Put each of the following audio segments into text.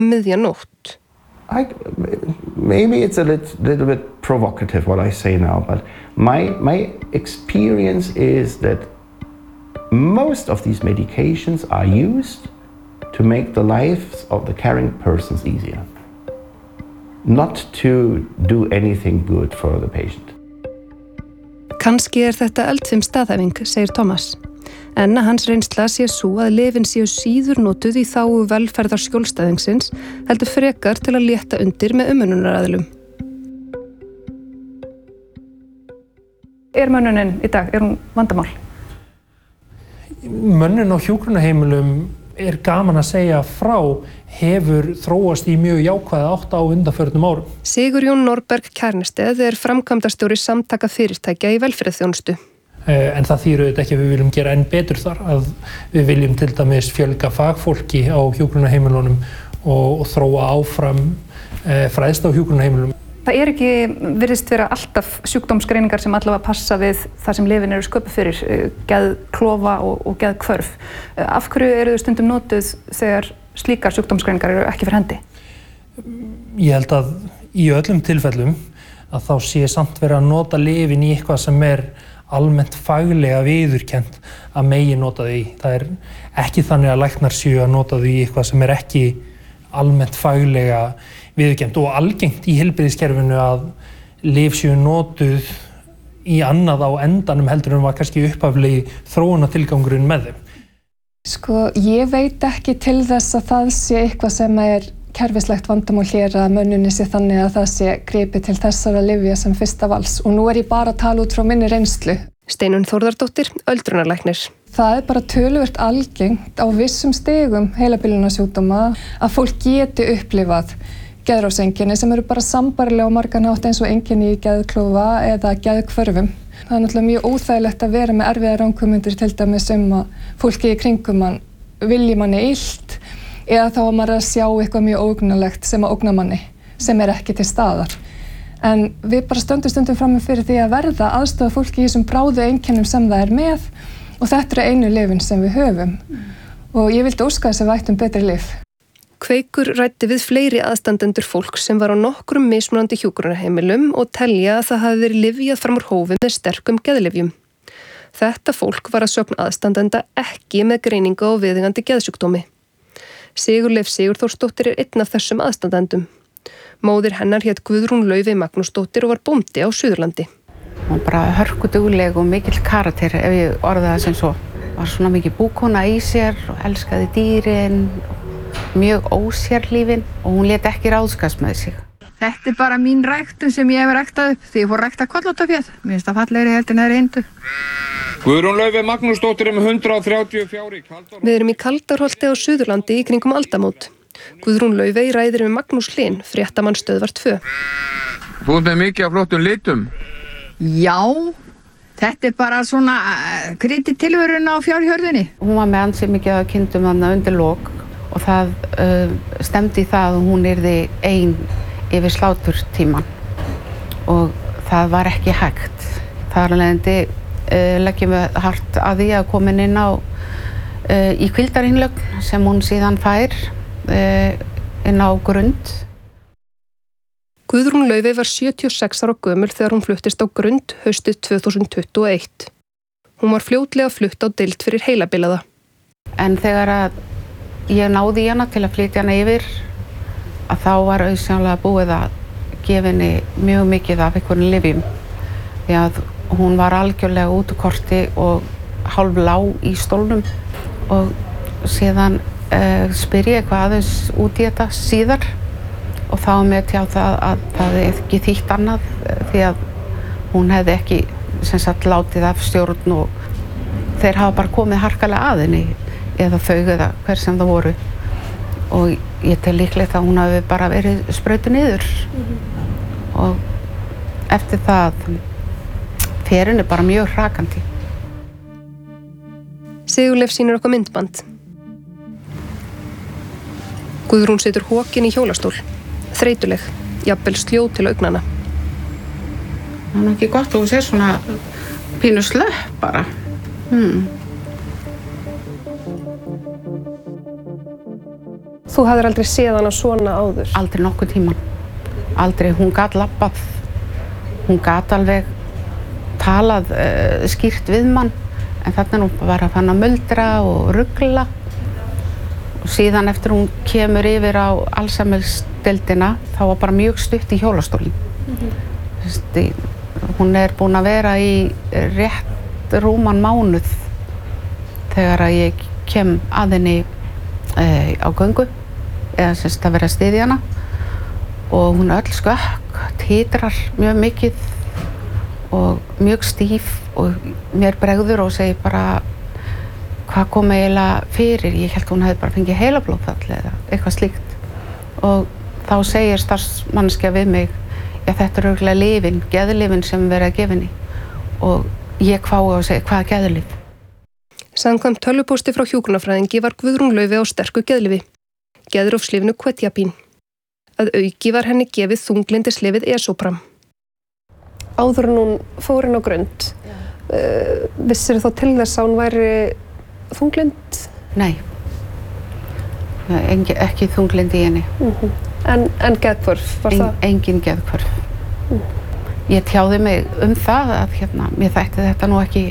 miðja nótt. Maybe it's a little bit provocative what I say now, but my experience is that most of these medications are used to make the lives of the caring persons easier, not to do anything good for the patient. Kannski þetta eldfim staðhæfing, segir Thomas, en að hans reynsla sé svo að lyfin séu síður notuð í þágu velferðar skjólstæðingsins heldur frekar til að létta undir með umönnunaraðilum. Mönnunin í dag, hún vandamál? Mönnun á hjúkrunarheimilum gaman að segja frá, hefur þróast í mjög jákvæða átt á undanförnum árum. Sigurjón Norberg Kærnesteð framkvæmdastjóri samtaka fyrirtækja í velferðarþjónustu. En það þýðir auðvitað ekki að við viljum gera enn betur þar, að við viljum til dæmis fjölga fagfólki á hjúkrunarheimilunum og þróa áfram fræðslu á hjúkrunarheimilunum. Það ekki virðist vera alltaf sjúkdómsgreiningar sem allavega passa við það sem lyfin eru sköpuð fyrir, geðklofa og geðhvörf. Af hverju eru þau stundum notuð þegar slíkar sjúkdómsgreiningar eru ekki fyrir hendi? Ég held að í öllum tilfellum að þá sé samt verið að nota lyfin í eitthvað sem almennt faglega viðurkennt að megi nota því. Það ekki þannig að læknar séu að nota því eitthvað sem ekki almennt faglega viðurkennt og algengt í heilbrigðiskerfinu að lyf séu notuð í annað á endanum heldur en var kannski upphaflegi þróunartilgangurinn með þeim. Sko, ég veit ekki til þess að það sé eitthvað sem kerfislegt vandamál hér að mönnunni sé þannig að það sé gripið til þessara lyfja sem fyrsta vals og nú ég bara að tala út frá minni reynslu. Steinunn Þórðardóttir, öldrunarlæknir. Það bara töluvert algengt á vissum stigum heilabilunarsjúkdóma að fólk geti upplifað geðrofseinkenni sem eru bara sambærilega á margan hátt eins og einkenni í geðklofa eða geðhvörfum. Það náttúrulega mjög óþægilegt að vera með erfiðar ranghugmyndir til dæmis að fólki í kringum mann vilji manni illt eða þá að maður að sjá eitthvað mjög ógnarlegt sem að ógna manni sem ekki til staðar. En við bara stöndum stundum frammi fyrir því að verða aðstoða fólki í þessum bráðu einkennum sem það með og þetta einu lyfin sem við höfum. Og ég vildi óska þess að við ættum betri lyf. Kveikur ræddi við fleiri aðstandendur fólks sem var á nokkrum mismunandi hjúkrunarheimilum og telja að það hafi verið lyfjað fram úr hófi með sterkum geðlyfjum. Þetta fólk var að sögn aðstandenda ekki með greiningu á viðeigandi geðsjúkdómi. Sigurleif Sigurþórsdóttir einn af þessum aðstandendum. Móðir hennar hét Guðrún Laufey Magnúsdóttir og var bóndi á Suðurlandi. Hún bara hörkudugleg og mikill karakter ef ég orða það sem svo. Var svona mikið búkona í sér og elskaði dýrin, mjög ósérlífin og hún lét ekki ráðskast með sig. Þetta bara mín ræktun sem ég hef ræktað upp því ég fór rækta kollóttafjall. Mér finnst það fallegri heldur en það hindu. Guðrún Laufey Magnúsdóttir 134 í Kaldárholti. Við erum í Kaldárholti á Suðurlandi í kringum aldamót. Guðrún Laufey ræðir við Magnús Hlyn, fréttamann Stöðvar 2. Þú ert með mikið af flottum litum. Já, þetta bara svona kriti tilvörun á fjárhjörðinni. Hún var með ansi mikið af kindum þarna undir lok og það stemdi í það að hún yrði ein yfir sláturtíman og það var ekki hægt. Þar af leiðandi leggjum við hart að því að koma inn á í hvíldarinnlögn sem hún síðan fær inn á Grund. Guðrún Laufey var 76 ára gömul þegar hún fluttist á Grund haustið 2021. Hún var fljótlega flutt á deild fyrir heilabilaða. En þegar að ég náði í hana til að flytja hana yfir að þá var auðsjálega búið að gefa henni mjög mikið af einhverjum lyfjum því að hún var algjörlega út úr korti og hálf lág í stólnum og síðan spyr ég eitthvað aðeins út í þetta síðar og þá með tjá það að það ekki þýtt annað því að hún hefði ekki sem sagt látið af stjórn og þeir hafa bara komið harkalega að henni eða þau eða hver sem það voru og ég tel líklegt að hún hafi bara verið sprautuð niður og eftir það fer henni bara mjög hrakandi. Sigurleif sýnir okkur myndband. Guðrún situr hokin í hjólastól, þreytuleg, jafnvel sljó til augnanna. Það ekki gott að þú sér svona pínu slöpp bara. Þú Þú hafðir aldrei séð hana svona áður? Aldrei nokkuð tíman. Aldrei. Hún gat labbað. Hún gat alveg talað skýrt við mann. En þarna hún bara fann að muldra og rugla. Og síðan eftir hún kemur yfir á Alzheimersdeildina þá var bara mjög stutt í hjólastólinn. Hún búin að vera í rétt rúman mánuð þegar að ég kem að henni á göngu eða að vera að styðja hana og hún öll skökk, titrar mjög mikið og mjög stíf og mér bregður og segir bara hvað kom eiginlega fyrir. Ég held að hún hefði bara fengið heilablóðfall eða eitthvað slíkt og þá segir starfsmanneskja við mig já, þetta örugglega lyfin, geðlyfin sem verið að gefa henni og ég hvái og segi hvaða geðlyf? Samkvæmt tölvupósti frá hjúkrunarfræðingi var Guðrún Laufey á sterku geðlyfi, geðrófslyfinu Quetiapine. Að auki var henni gefið þunglyndislyfið Esopram. Áður en hún fór inn á Grund, vissir þá til þess að hún væri þunglynd? Nei, ekki þunglynd í henni. En geðhvörf, var það? Engin geðhvörf. Ég tjáði mig það að mér þætti þetta nú ekki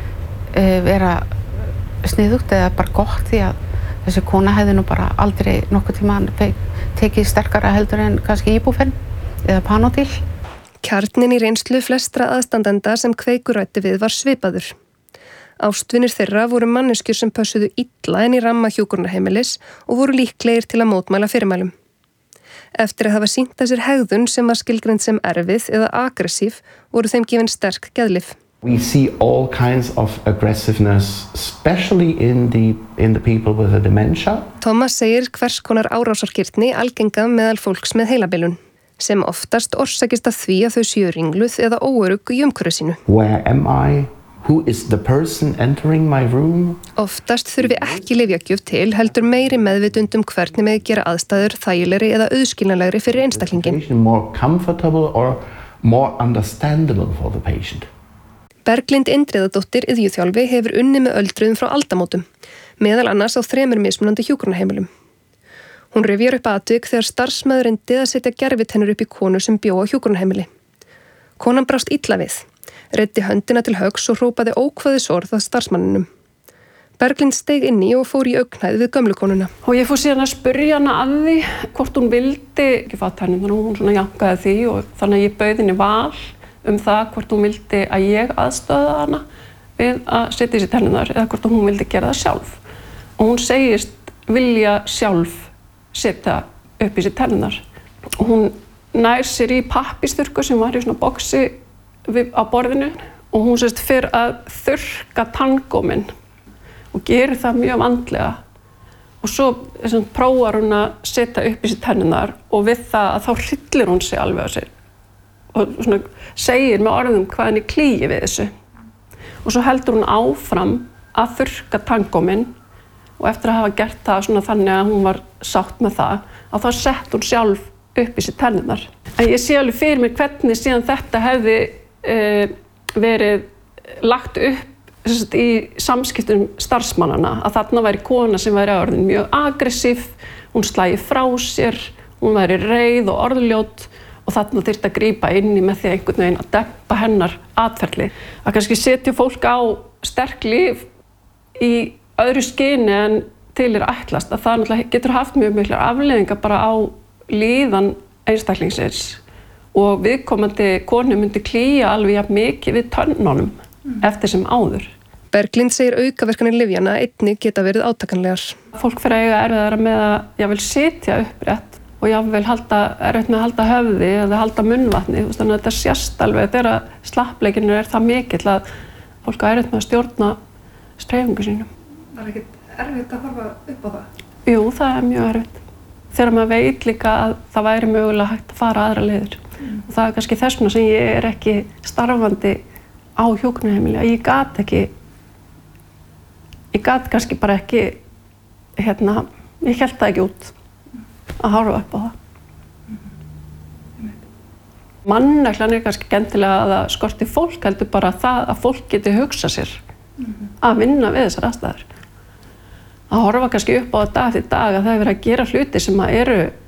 vera sniðugt eða bara gott því að þessi kona hefði nú bara aldrei nokkuð tímann tekið sterkara heldur en kannski Ibuprofen eða Panodil. Kjarninn í reynslu flestra aðstandenda sem Kveikur ræddi við var svipaður. Ástvinir þeirra voru manneskjur sem pössuðu illa inn í ramma hjúkrunarheimilis og voru líklegir til að mótmæla fyrirmælum. Eftir að hafa sýnt að sér hegðun sem var skilgreind sem erfið eða aggressív voru þeim gefin sterk geðlyf. We see all kinds of aggressiveness, especially in the people with the dementia. Thomas segir hvers konar árásargirni algenga meðal fólks með heilabilun, sem oftast orsakist af því að þau séu ringluð eða óörugg í umhverfi sínu. Where am I? Who is the person entering my room? Oftast þurfi ekki lyfjagjöf til heldur meiri meðvitund hvernig með gera aðstæður þægilegri eða auðskiljanlegri fyrir einstaklingin. More comfortable or more understandable for the patient. Berglind Indriðadóttir iðjuþjálfi hefur unnið með öldruðum frá aldamótum, meðal annars á 3 mismunandi hjúkrunarheimilum. Hún rifjar upp atvik þegar starfsmaður reyndi að setja gervitennur upp í konu sem bjó á hjúkrunarheimili. Konan brást illa við, reiddi höndina til höggs og hrópaði ókvæðisorð að starfsmanninum. Berglind steig inn í og fór í augnhæð við gömlu konuna. Og ég fór síðan að spurja hana að því hvort hún vildi ekki fá tennurnar og hún svona jankaði því og þannig að ég bauð henni val það hvort hún vildi að ég aðstöða hana við að setja í sér tennurnar eða hvort hún vildi gera það sjálf. Og hún segist vilja sjálf setja upp í sér tennurnar. Og hún nær sér í pappírsþurrku sem var í svona boxi á borðinu og hún sérst fyrir að þurrka tanngóminn og gerir það mjög vandlega. Og svo prófar hún að setja upp í sér tennurnar og við það að þá hryllir hún sig alveg á sér. Og svona segir með orðum hvað henni klíi við þessu. Og svo heldur hún áfram að þurrka tanngóminn og eftir að hafa gert það svona þannig að hún var sátt með það, að þá sett hún sjálf upp í sér tennurnar. En ég sé alveg fyrir mér hvernig síðan þetta hefði verið lagt upp í samskiptum starfsmannana, að þarna væri kona sem væri orðin mjög aggressív, hún slægi frá sér, hún væri reið og orðljót og þarna þyrfti að grípa inn í með því einhvern veginn að dempa hennar atferli. Að kannski setja fólk á sterk lyf í öðru skyni en til ætlast, að það náttúrulega getur haft mjög miklar afleiðingar bara á líðan einstaklingsins og viðkomandi konu myndi klíja alveg jafn mikið við tönnunum eftir sem áður. Berglind segir aukaverkanir lyfjanna einnig geta verið átakanlegar. Fólk fyrir að eiga erfiðara með að jafnvel sitja upprétt og jafnvel erfitt með að halda höfði eða halda munnvatni. Þannig að þetta sést alveg þegar slappleikinu það mikill að fólk á erfitt með að stjórna hreyfingu sínum. Það ekkert erfitt að horfa upp á það? Jú, það mjög erfitt. Þegar maður veit líka að það væri mögulega hægt að fara aðra leiðir. Og það kannski þess vegna sem ég ekki starfandi á hjúkrunarheimili, að ég gat kannski bara ekki, ég hélt það ekki út að horfa upp á það. Manneklan kannski endilega að það skorti fólk, heldur bara það að fólk geti hugsað sér að vinna við þessar aðstæður. að horfa kannski upp á dag eftir dag að það er verið að gera hluti sem eru